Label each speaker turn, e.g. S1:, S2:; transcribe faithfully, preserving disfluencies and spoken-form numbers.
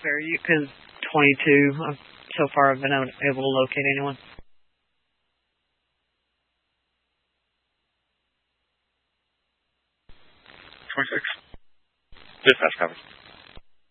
S1: Fair, you because twenty-two. Uh, so far, I've been able to locate anyone.
S2: twenty-six. Dispatch cover.